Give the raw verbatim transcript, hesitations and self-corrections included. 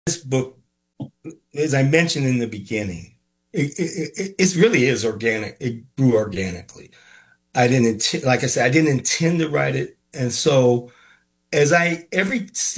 this book, as I mentioned in the beginning, it, it, it, it really is organic. It grew organically. I didn't, int- like I said, I didn't intend to write it. And so as I, every